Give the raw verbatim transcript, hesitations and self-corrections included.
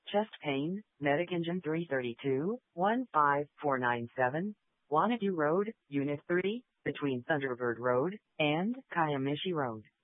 chest pain, medic engine three thirty-two, one five four nine seven, Wanadu Road, Unit three, between Thunderbird Road and Kayamishi Road.